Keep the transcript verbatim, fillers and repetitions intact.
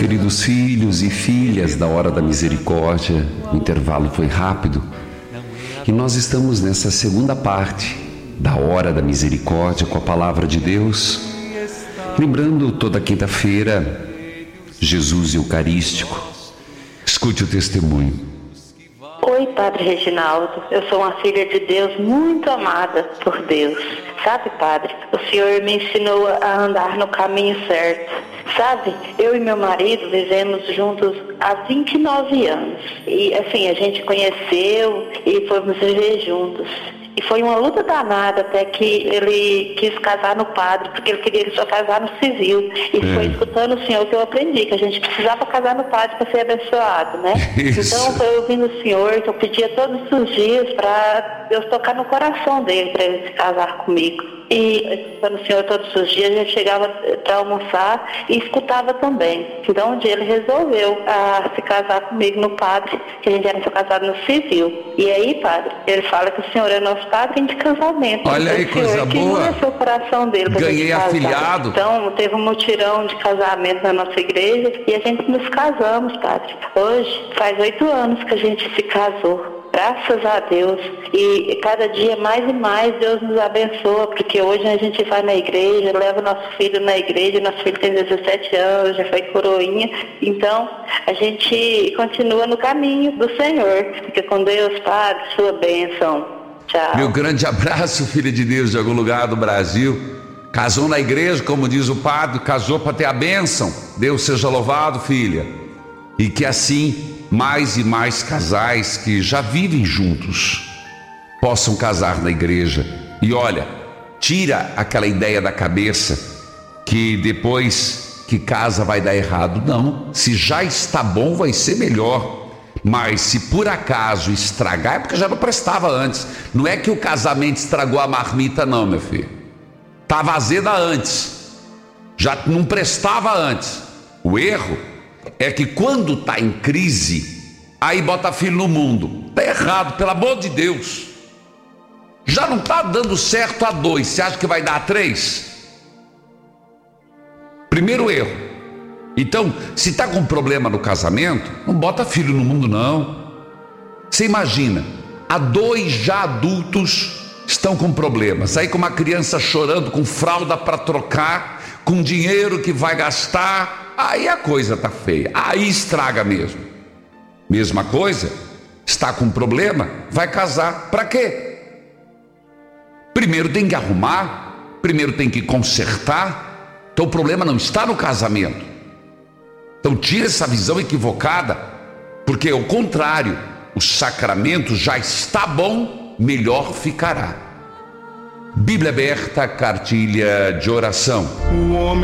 Queridos filhos e filhas da Hora da Misericórdia, o intervalo foi rápido e nós estamos nessa segunda parte da Hora da Misericórdia com a Palavra de Deus, lembrando toda quinta-feira Jesus Eucarístico. Escute o testemunho. Oi, Padre Reginaldo, eu sou uma filha de Deus muito amada por Deus. Sabe, Padre, o Senhor me ensinou a andar no caminho certo. Sabe, eu e meu marido vivemos juntos há vinte e nove anos. E assim, a gente conheceu e fomos viver juntos. E foi uma luta danada até que ele quis casar no padre, porque ele queria só casar no civil. E é. foi escutando o Senhor que eu aprendi, que a gente precisava casar no padre para ser abençoado, né? Isso. Então foi ouvindo o Senhor, que eu pedia todos os dias para Deus tocar no coração dele, para ele se casar comigo. E escutando o Senhor todos os dias, a gente chegava para almoçar e escutava também. Então um dia ele resolveu a, se casar comigo no padre, que a gente era só casado no civil. E aí, padre, ele fala que o Senhor é nosso padrinho de casamento. Olha aí, coisa boa. Que o coração dele pra Ganhei afilhado. Então teve um mutirão de casamento na nossa igreja e a gente nos casamos, padre. Hoje faz oito anos que a gente se casou. Graças a Deus. E cada dia mais e mais Deus nos abençoa, porque hoje a gente vai na igreja, leva nosso filho na igreja, nosso filho tem dezessete anos, já foi coroinha. Então, a gente continua no caminho do Senhor. Fica com Deus, Padre, sua bênção. Tchau. Meu grande abraço, filha de Deus, de algum lugar do Brasil. Casou na igreja, como diz o padre, casou para ter a bênção. Deus seja louvado, filha. E que assim mais e mais casais que já vivem juntos possam casar na igreja. E olha, tira aquela ideia da cabeça que depois que casa vai dar errado. Não, se já está bom vai ser melhor. Mas se por acaso estragar, é porque já não prestava antes. Não é que o casamento estragou a marmita não, meu filho. Estava azeda antes, já não prestava antes. O erro é que quando está em crise, aí bota filho no mundo. Está errado, pelo amor de Deus. Já não está dando certo a dois, você acha que vai dar a três? Primeiro erro. Então, se está com problema no casamento, não bota filho no mundo não. Você imagina, há dois já adultos estão com problemas, aí com uma criança chorando, com fralda para trocar, com dinheiro que vai gastar, aí a coisa tá feia, aí estraga mesmo. Mesma coisa, está com problema, vai casar, para quê? Primeiro tem que arrumar, primeiro tem que consertar. Então o problema não está no casamento. Então tira essa visão equivocada, porque ao contrário, o sacramento já está bom, melhor ficará. Bíblia aberta, cartilha de oração. O homem